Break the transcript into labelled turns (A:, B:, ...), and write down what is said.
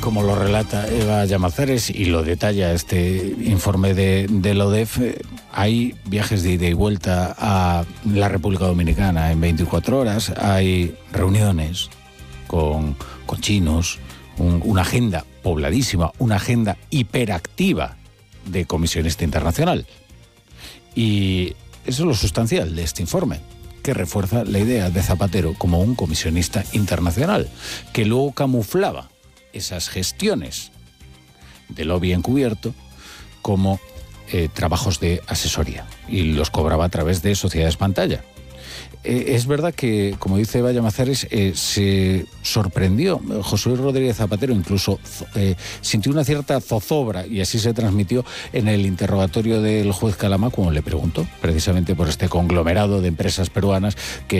A: como lo relata Eva Llamazares y lo detalla este informe de la ODEF, hay viajes de ida y vuelta a la República Dominicana en 24 horas, hay reuniones con chinos, una agenda pobladísima, una agenda hiperactiva de comisionista internacional. Y eso es lo sustancial de este informe, que refuerza la idea de Zapatero como un comisionista internacional, que luego camuflaba esas gestiones de lobby encubierto como trabajos de asesoría y los cobraba a través de sociedades pantalla. Es verdad que, como dice Eva Llamazares, se sorprendió José Luis Rodríguez Zapatero, incluso sintió una cierta zozobra, y así se transmitió en el interrogatorio del juez Calama cuando le preguntó precisamente por este conglomerado de empresas peruanas que